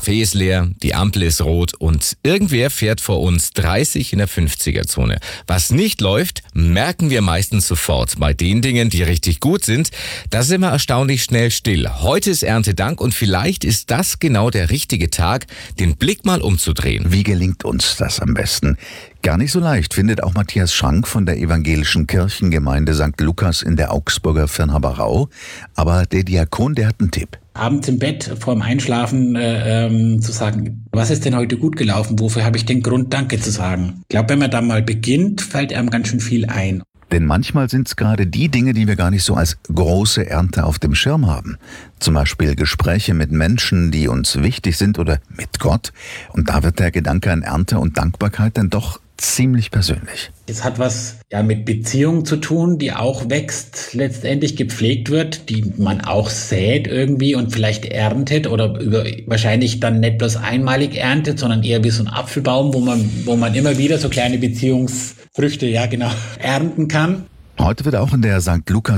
Café ist leer, die Ampel ist rot und irgendwer fährt vor uns 30 in der 50er-Zone. Was nicht läuft, merken wir meistens sofort. Bei den Dingen, die richtig gut sind, da sind wir erstaunlich schnell still. Heute ist Erntedank und vielleicht ist das genau der richtige Tag, den Blick mal umzudrehen. Wie gelingt uns das am besten? Gar nicht so leicht, findet auch Matthias Schank von der evangelischen Kirchengemeinde St. Lukas in der Augsburger Firnhaberau. Aber der Diakon, der hat einen Tipp. Abends im Bett vorm Einschlafen zu sagen, was ist denn heute gut gelaufen? Wofür habe ich den Grund, Danke zu sagen? Ich glaube, wenn man da mal beginnt, fällt einem ganz schön viel ein. Denn manchmal sind es gerade die Dinge, die wir gar nicht so als große Ernte auf dem Schirm haben. Zum Beispiel Gespräche mit Menschen, die uns wichtig sind oder mit Gott. Und da wird der Gedanke an Ernte und Dankbarkeit dann doch ziemlich persönlich. Es hat was mit Beziehung zu tun, die auch wächst, letztendlich gepflegt wird, die man auch sät irgendwie und vielleicht erntet oder wahrscheinlich dann nicht bloß einmalig erntet, sondern eher wie so ein Apfelbaum, wo man immer wieder so kleine Beziehungsfrüchte, ernten kann. Heute wird auch in der St. Lukas